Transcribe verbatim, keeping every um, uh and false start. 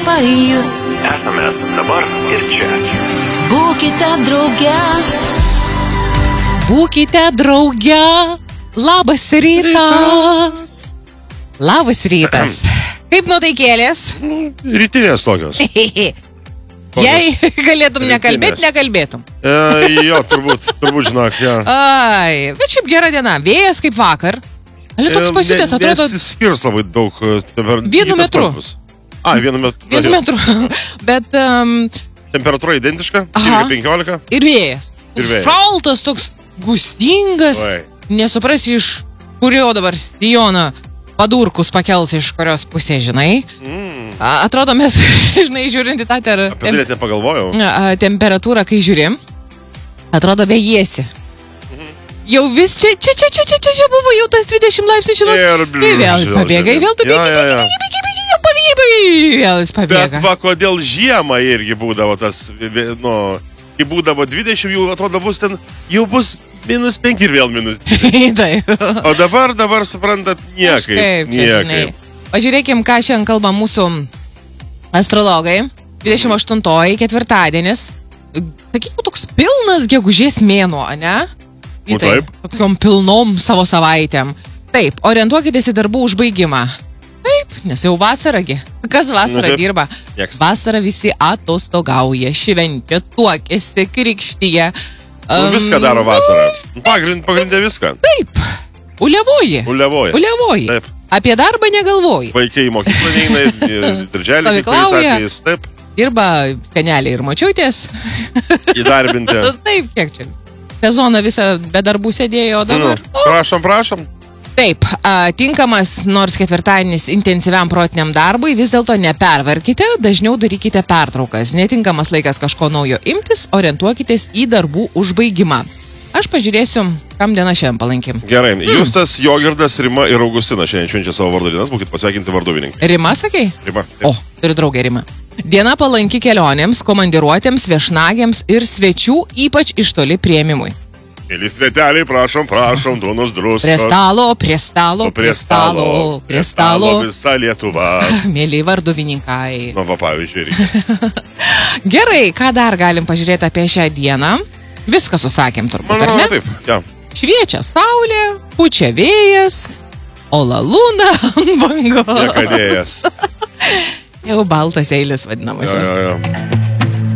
pajus. Esame dabar ir čia. Būkite drauge. Būkite drauge. Labas rytas. Labas rytas. Kaip nuotaikėlės? Rytinės tokios. Jei galėtum nekalbėti, nekalbėtum. E, jo, turbūt, turbūt žinok, ja. Ai, bet šiaip gera diena. Vėjas kaip vakar. Ali toks pasiutęs, atrodo... Nesiskirs labai daug. Vienu metru. A, vienu metru. Vienu metru. Bet... Um, temperatūra identiška, trylika penkiolika. Ir vėjas. Ir vėjas. Šaltas, toks gustingas. Oi. Nesuprasi, iš kurio dabar Stijoną padurkus pakels iš kurios pusės, žinai. Mm. Atrodo, mes, žinai, žiūrint į tą ter... Apie tai net nepagalvojau. temperatūrą, kai žiūrim, atrodo, vėjiesi. Jau vis čia, čia, čia, čia, čia, čia, čia buvo jau tas dvidešimt laipsnių šilos. Ir vėl jis pabėga, vėl tu bėgi, bėgi, bėgi, bėgi, bėgi, bėgi, bėgi, vėl jis pabėga. Bet va, kodėl žiemą irgi būdavo tas, nu, kai būdavo dvidešimt, jau atrodo bus ten, jau bus minus penki ir vėl minus dvidešimt. O dabar, dabar suprantat, niekaip, niekaip. Pažiūrėkim, ką šiandien kalba mūsų astrologai. dvidešimt aštuntoji ketvirtadienis. Sakyčiau, toks pilnas gegužės mėnuo, ne? O taip. Tokiom pilnom savo savaitėm. Taip, orientuokitės į darbų užbaigimą. Taip, nes jau vasaragi. Kas vasarą dirba? Jeks. Vasarą visi atostogauja, švenčia, tuokėsi, krikštyje. Nu, um, viską daro vasarą. Pagrind, pagrindė viską. Taip. Uliavoji. Uliavoji. Uliavoji. Taip. Apie darbą negalvoji. Vaikai į mokyklą neina, darželį, atvejais, taip. Dirba seneliai ir močiutės. Įdarbinti. Taip, kiek čia. Sezoną visą be darbų sėdėjo, o dabar. Nu, prašom, prašom. Taip, a, tinkamas nors ketvirtadienis intensyviam protiniam darbui, vis dėlto nepervarkite, dažniau darykite pertraukas. Netinkamas laikas kažko naujo imtis, orientuokitės į darbų užbaigimą. Aš pažiūrėsiu, kam diena šiandien palankim. Gerai, hmm. Justas, Jogirdas, Rima ir Augustinas šiandien švenčia savo vardo dienas, būkit pasveikinti varduvininkai. Rima, sakei? Rima. Taip. O, turiu draugę Rima. Diena palanki kelionėms, komandiruotėms, viešnagiams ir svečių, ypač iš toli priėmimui. Mėly sveteliai, prašom, prašom, duonos druskos. Prie stalo, prie stalo, prie stalo, prie stalo. Visa Lietuva. Mėly varduvininkai. Nu, va, pavyzdžiui, reikia. Gerai, ką dar galim pažiūrėti apie šią dieną? Viską susakėm turbūt, Man, ar ne? Taip, ja. Šviečia saulė, pučia vėjas, o lalūna ant bangos. Niekadėjas. Jau baltas eilis vadinamas. Jo, jo, jo.